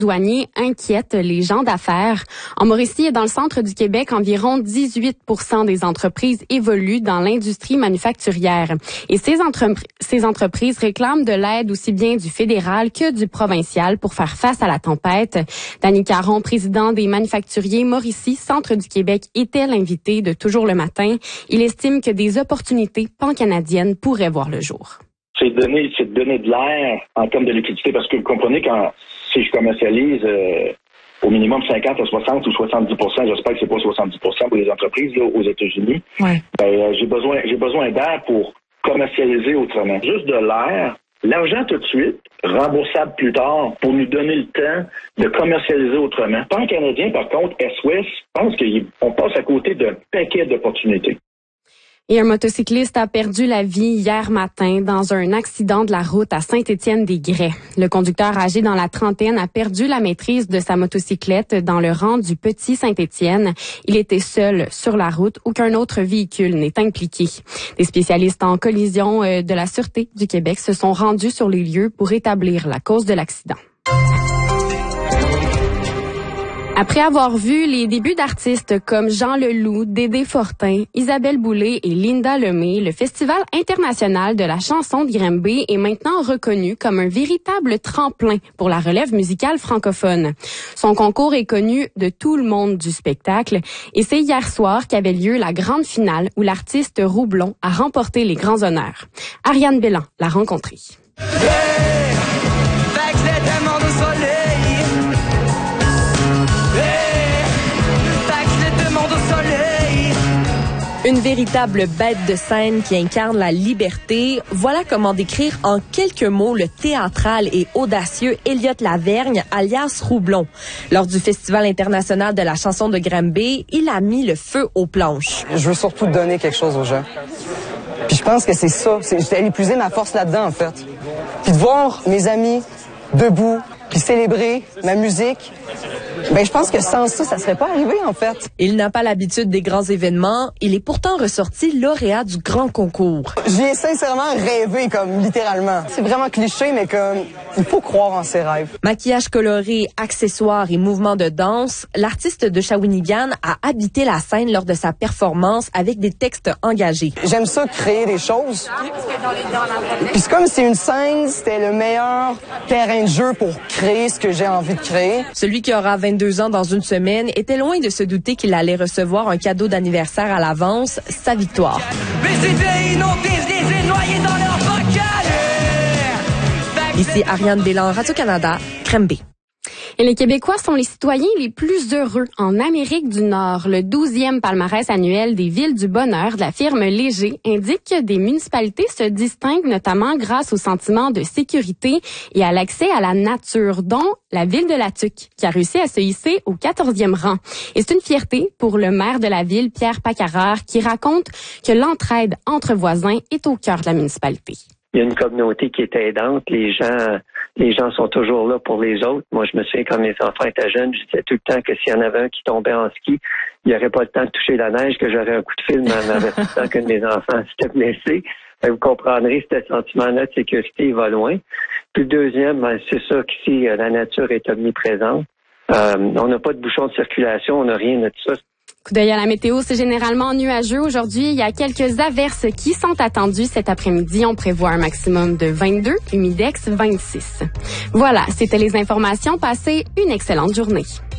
douaniers inquiètent les gens d'affaires. En Mauricie et dans le centre du Québec, environ 18% des entreprises évoluent dans l'industrie manufacturière. Et ces entreprises réclament de l'aide aussi bien du fédéral que du provincial pour faire face à la tempête. Danny Caron, président des manufacturiers Mauricie, centre du Québec, était l'invité de Toujours le matin. Il estime que des opportunités pan-canadiennes pourraient voir le jour. C'est de donner de l'air en termes de liquidité, parce que vous comprenez, si je commercialise au minimum 50 à 60 ou 70 %, j'espère que c'est pas 70 % pour les entreprises là, aux États-Unis, j'ai besoin d'air pour commercialiser autrement. Juste de l'air, l'argent tout de suite, remboursable plus tard, pour nous donner le temps de commercialiser autrement. Pan canadien, par contre, S-Ouest, je pense qu'on passe à côté d'un paquet d'opportunités. Et un motocycliste a perdu la vie hier matin dans un accident de la route à Saint-Étienne-des-Grès. Le conducteur âgé dans la trentaine a perdu la maîtrise de sa motocyclette dans le rang du Petit Saint-Étienne. Il était seul sur la route. Aucun autre véhicule n'est impliqué. Des spécialistes en collision de la Sûreté du Québec se sont rendus sur les lieux pour établir la cause de l'accident. Après avoir vu les débuts d'artistes comme Jean Leloup, Dédé Fortin, Isabelle Boulay et Linda Lemay, le Festival international de la chanson de Granby est maintenant reconnu comme un véritable tremplin pour la relève musicale francophone. Son concours est connu de tout le monde du spectacle et c'est hier soir qu'avait lieu la grande finale où l'artiste Roublon a remporté les grands honneurs. Ariane Bélan l'a rencontré. Une véritable bête de scène qui incarne la liberté. Voilà comment décrire en quelques mots le théâtral et audacieux Elliot Lavergne, alias Roublon. Lors du Festival international de la chanson de Granby, il a mis le feu aux planches. Je veux surtout donner quelque chose aux gens. Puis je pense que c'est ça. J'ai épuisé ma force là-dedans, en fait. Puis de voir mes amis debout, puis célébrer ma musique, ben je pense que sans ça serait pas arrivé, en fait. Il n'a pas l'habitude des grands événements. Il est pourtant ressorti lauréat du grand concours. J'y ai sincèrement rêvé, comme littéralement. C'est vraiment cliché, mais comme il faut croire en ses rêves. Maquillage coloré, accessoires et mouvements de danse, l'artiste de Shawinigan a habité la scène lors de sa performance avec des textes engagés. J'aime ça créer des choses. Puis c'est comme si une scène, c'était le meilleur terrain de jeu pour créer ce que j'ai envie de créer. Celui qui aura 22 ans dans une semaine était loin de se douter qu'il allait recevoir un cadeau d'anniversaire à l'avance, sa victoire. Ici Ariane Bélan, Radio-Canada, Granby. Et les Québécois sont les citoyens les plus heureux en Amérique du Nord. Le 12e palmarès annuel des villes du bonheur de la firme Léger indique que des municipalités se distinguent notamment grâce au sentiment de sécurité et à l'accès à la nature, dont la ville de La Tuque, qui a réussi à se hisser au 14e rang. Et c'est une fierté pour le maire de la ville, Pierre Paccarard, qui raconte que l'entraide entre voisins est au cœur de la municipalité. Il y a une communauté qui est aidante. Les gens sont toujours là pour les autres. Moi, je me souviens quand mes enfants étaient jeunes, je disais tout le temps que s'il y en avait un qui tombait en ski, il n'y aurait pas le temps de toucher la neige, que j'aurais un coup de fil en avertissant que mes enfants s'étaient blessés. Vous comprendrez, ce sentiment-là de sécurité, il va loin. Puis le deuxième, c'est sûr qu'ici, la nature est omniprésente. On n'a pas de bouchon de circulation, on n'a rien de tout ça. Coup d'œil à la météo, c'est généralement nuageux. Aujourd'hui, il y a quelques averses qui sont attendues cet après-midi. On prévoit un maximum de 22, humidex 26. Voilà, c'était les informations. Passez une excellente journée.